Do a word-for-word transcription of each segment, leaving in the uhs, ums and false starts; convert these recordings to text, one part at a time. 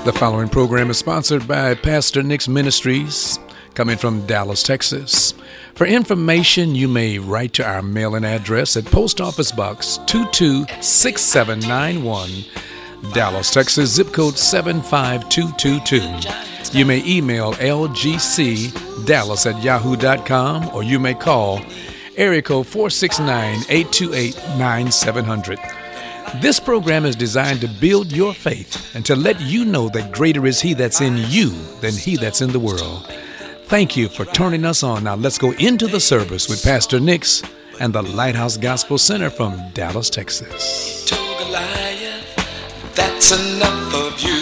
The following program is sponsored by Pastor Nick's Ministries, coming from Dallas, Texas. For information, you may write to our mailing address at Post Office Box two two six seven nine one, Dallas, Texas, zip code seven five two two two. You may email l g c dallas at yahoo dot com, or you may call area code four six nine, eight two eight, nine seven zero zero. This program is designed to build your faith and to let you know that greater is He that's in you than he that's in the world. Thank you for turning us on. Now let's go into the service with Pastor Nix and the Lighthouse Gospel Center from Dallas, Texas. To Goliath, that's enough of you.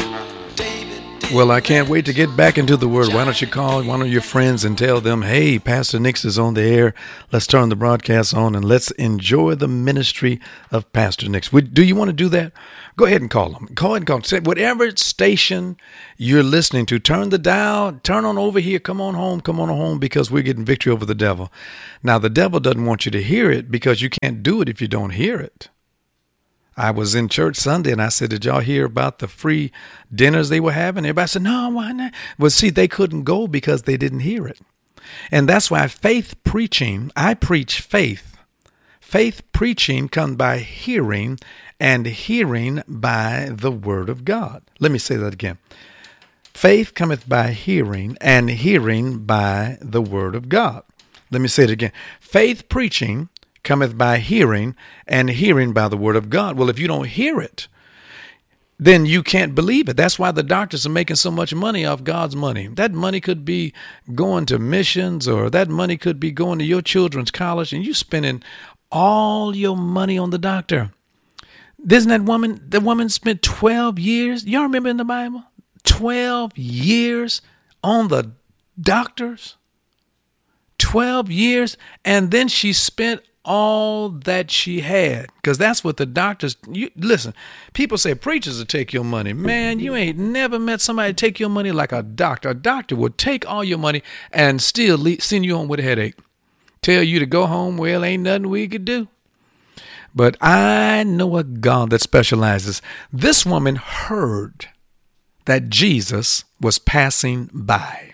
Well, I can't wait to get back into the Word. Why don't you call one of your friends and tell them, hey, Pastor Nix is on the air. Let's turn the broadcast on and let's enjoy the ministry of Pastor Nix. Would, do you want to do that? Go ahead and call them. Call and call. Say, whatever station you're listening to, turn the dial, turn on over here, come on home, come on home, because we're getting victory over the devil. Now, the devil doesn't want you to hear it because you can't do it if you don't hear it. I was in church Sunday and I said, did y'all hear about the free dinners they were having? Everybody said, no, why not? Well, see, they couldn't go because they didn't hear it. And that's why faith preaching, I preach faith. Faith preaching comes by hearing, and hearing by the word of God. Let me say that again. Faith cometh by hearing, and hearing by the word of God. Let me say it again. Faith preaching cometh by hearing, and hearing by the word of God. Well, if you don't hear it, then you can't believe it. That's why the doctors are making so much money off God's money. That money could be going to missions, or that money could be going to your children's college, and you spending all your money on the doctor. Isn't that woman, the woman spent twelve years, y'all remember in the Bible? twelve years on the doctors? twelve years, and then she spent all that she had, because that's what the doctors, you listen, people say preachers will take your money. Man, you ain't never met somebody take your money like a doctor. A doctor would take all your money and still leave, send you home with a headache, tell you to go home. Well, ain't nothing we could do. But I know a God that specializes. This woman heard that Jesus was passing by.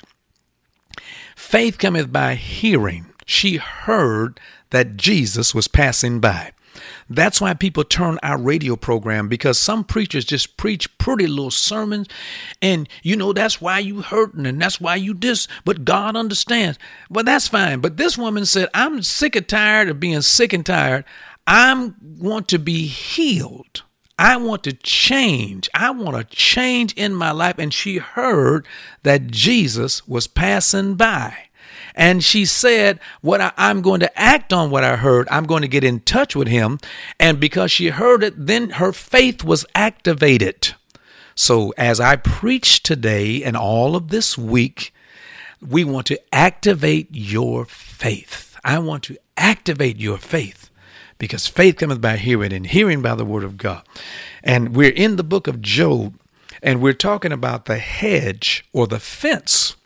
Faith cometh by hearing. She heard that Jesus was passing by. That's why people turn our radio program, because some preachers just preach pretty little sermons, and you know that's why you hurting and that's why you this, but God understands. Well, that's fine. But this woman said, I'm sick and tired of being sick and tired. I want to be healed. I want to change. I want a change in my life. And she heard that Jesus was passing by. And she said, "What I, I'm going to act on what I heard. I'm going to get in touch with him." And because she heard it, then her faith was activated. So as I preach today and all of this week, we want to activate your faith. I want to activate your faith, because faith cometh by hearing, and hearing by the word of God. And we're in the book of Job, and we're talking about the hedge or the fence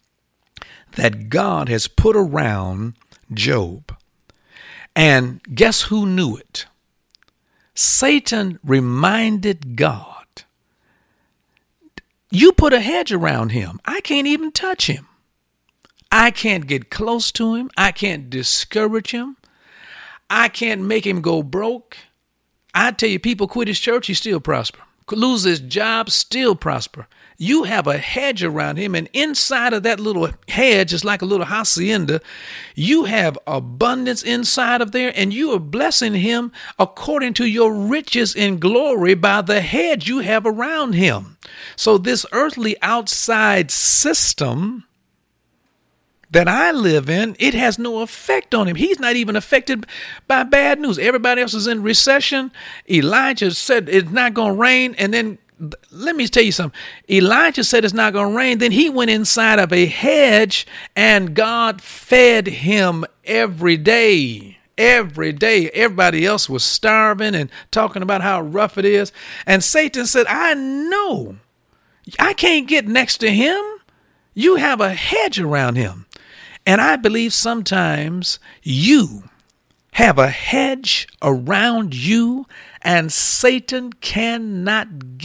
that God has put around Job. And guess who knew it? Satan reminded God, you put a hedge around him. I can't even touch him. I can't get close to him. I can't discourage him. I can't make him go broke. I tell you, people quit his church, he still prosper. Could lose his job, still prosper. You have a hedge around him, and inside of that little hedge is like a little hacienda. You have abundance inside of there, and you are blessing him according to your riches in glory by the hedge you have around him. So this earthly outside system that I live in, it has no effect on him. He's not even affected by bad news. Everybody else is in recession. Elijah said it's not going to rain. And then let me tell you something. Elijah said it's not going to rain. Then he went inside of a hedge, and God fed him every day. Every day. Everybody else was starving and talking about how rough it is. And Satan said, I know. I can't get next to him. You have a hedge around him. And I believe sometimes you have a hedge around you, and Satan cannot get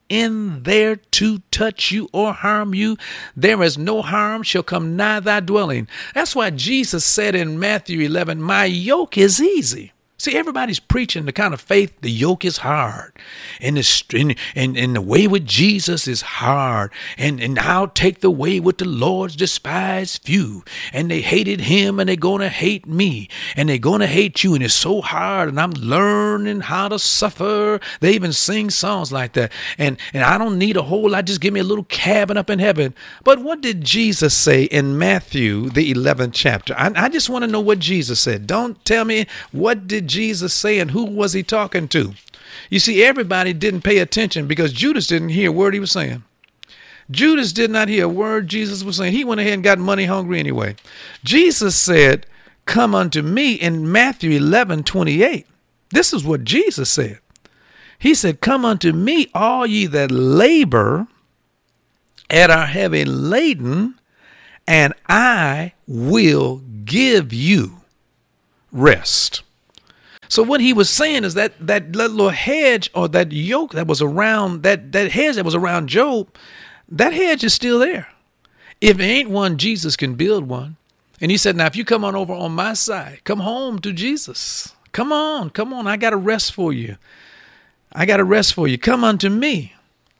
in there to touch you or harm you. There is no harm shall come nigh thy dwelling. That's why Jesus said in Matthew eleven, my yoke is easy. See, everybody's preaching the kind of faith, the yoke is hard. And the, and, and the way with Jesus is hard. And, and I'll take the way with the Lord's despised few. And they hated him and they're going to hate me. And they're going to hate you. And it's so hard. And I'm learning how to suffer. They even sing songs like that. And, and I don't need a whole lot. Just give me a little cabin up in heaven. But what did Jesus say in Matthew, the eleventh chapter? I, I just want to know what Jesus said. Don't tell me what did Jesus say and who was he talking to? You see, everybody didn't pay attention because Judas didn't hear a word he was saying. Judas did not hear a word Jesus was saying. He went ahead and got money hungry anyway. Jesus said, come unto me in Matthew eleven twenty-eight. This is what Jesus said. He said, come unto me, all ye that labor and are heavy laden, and I will give you rest. So what he was saying is that that little hedge or that yoke that was around, that, that hedge that was around Job, that hedge is still there. If there ain't one, Jesus can build one. And he said, now, if you come on over on my side, come home to Jesus. Come on, come on. I got a rest for you. I got a rest for you. Come unto me,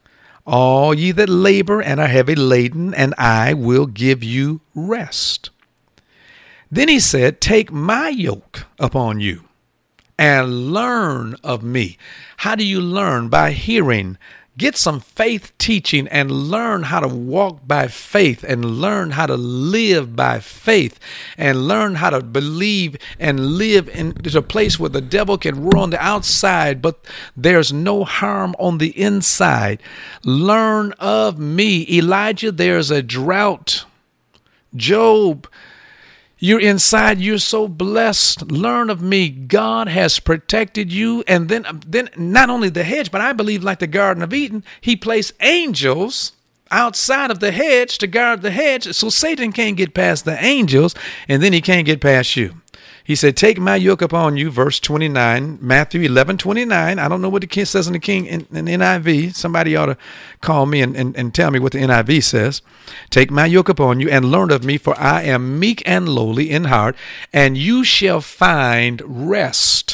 all ye that labor and are heavy laden, and I will give you rest. Then he said, take my yoke upon you and learn of me. How do you learn? By hearing. Get some faith teaching and learn how to walk by faith and learn how to live by faith and learn how to believe and live in a place where the devil can roar on the outside, but there's no harm on the inside. Learn of me. Elijah, there's a drought. Job, you're inside. You're so blessed. Learn of me. God has protected you. And then, then not only the hedge, but I believe like the Garden of Eden, he placed angels outside of the hedge to guard the hedge. So Satan can't get past the angels, and then he can't get past you. He said, take my yoke upon you, verse twenty-nine, Matthew eleven twenty-nine. I don't know what the king says in the King in, in N I V. Somebody ought to call me and, and, and tell me what the N I V says. Take my yoke upon you and learn of me, for I am meek and lowly in heart, and you shall find rest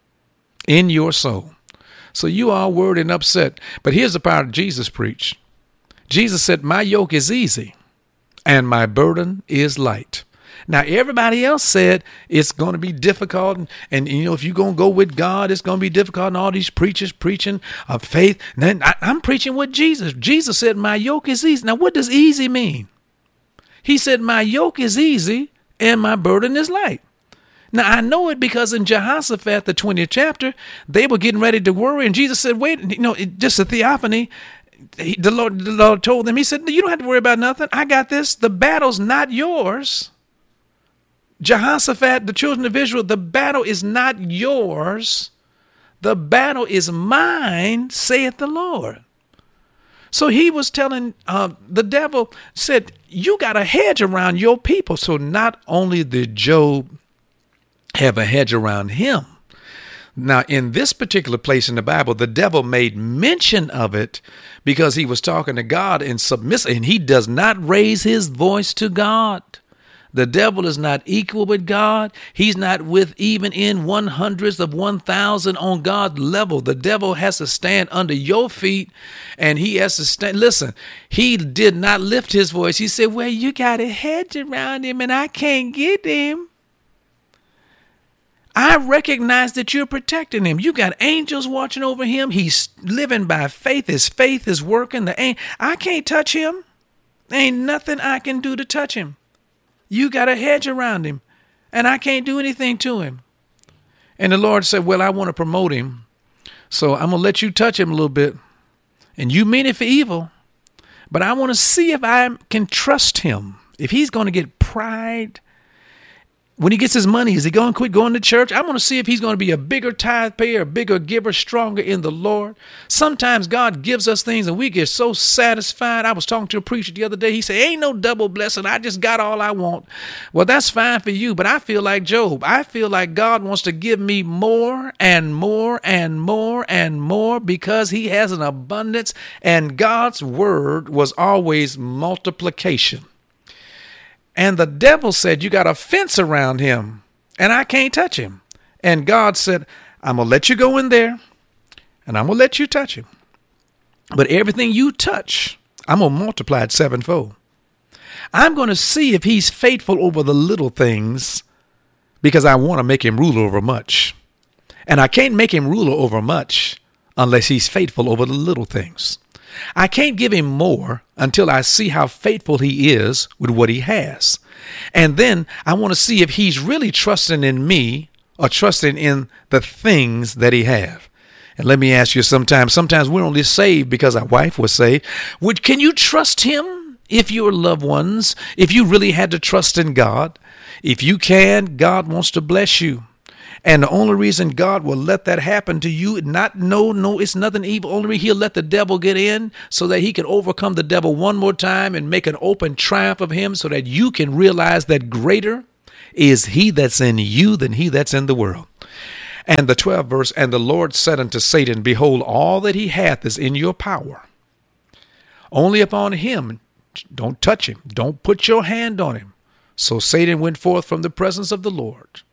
in your soul. So you are worried and upset. But here's the part Jesus preached. Jesus said, my yoke is easy and my burden is light. Now, everybody else said it's going to be difficult. And, and you know, if you're going to go with God, it's going to be difficult. And all these preachers preaching of faith. And then I, I'm preaching with Jesus. Jesus said, my yoke is easy. Now, what does easy mean? He said, my yoke is easy and my burden is light. Now, I know it because in Jehoshaphat, the twentieth chapter, they were getting ready to worry. And Jesus said, wait, you know, it, just a theophany. He, the Lord, the Lord told them, he said, you don't have to worry about nothing. I got this. The battle's not yours. Jehoshaphat, the children of Israel, the battle is not yours. The battle is mine, saith the Lord. So he was telling, uh, the devil said, you got a hedge around your people. So not only did Job have a hedge around him. Now, in this particular place in the Bible, the devil made mention of it because he was talking to God in submissive, and he does not raise his voice to God. The devil is not equal with God. He's not with even in one hundredths of one thousand on God's level. The devil has to stand under your feet, and he has to stand. Listen, he did not lift his voice. He said, well, you got a hedge around him, and I can't get him. I recognize that you're protecting him. You got angels watching over him. He's living by faith. His faith is working. The I can't touch him. There ain't nothing I can do to touch him. You got a hedge around him, and I can't do anything to him. And the Lord said, well, I want to promote him, so I'm going to let you touch him a little bit. And you mean it for evil, but I want to see if I can trust him. If he's going to get pride when he gets his money, is he going to quit going to church? I want to see if he's going to be a bigger tithe payer, a bigger giver, stronger in the Lord. Sometimes God gives us things and we get so satisfied. I was talking to a preacher the other day. He said, ain't no double blessing. I just got all I want. Well, that's fine for you, but I feel like Job. I feel like God wants to give me more and more and more and more because he has an abundance, and God's word was always multiplication. And the devil said, you got a fence around him and I can't touch him. And God said, I'm going to let you go in there and I'm going to let you touch him. But everything you touch, I'm going to multiply it sevenfold. I'm going to see if he's faithful over the little things because I want to make him ruler over much. And I can't make him ruler over much unless he's faithful over the little things. I can't give him more until I see how faithful he is with what he has. And then I want to see if he's really trusting in me or trusting in the things that he have. And let me ask you sometimes, sometimes we're only saved because our wife was saved. Would, can you trust him if your loved ones, if you really had to trust in God? If you can, God wants to bless you. And the only reason God will let that happen to you, not no, no, it's nothing evil. Only he'll let the devil get in so that he can overcome the devil one more time and make an open triumph of him so that you can realize that greater is he that's in you than he that's in the world. And the twelfth verse, and the Lord said unto Satan, behold, all that he hath is in your power. Only upon him, don't touch him. Don't put your hand on him. So Satan went forth from the presence of the Lord.